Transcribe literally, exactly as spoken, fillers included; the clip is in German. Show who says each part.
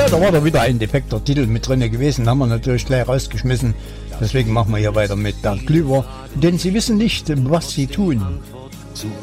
Speaker 1: da war da wieder ein defekter Titel mit drin gewesen, haben wir natürlich gleich rausgeschmissen. Deswegen machen wir hier weiter mit Bernd Glüber, denn sie wissen nicht, was sie tun.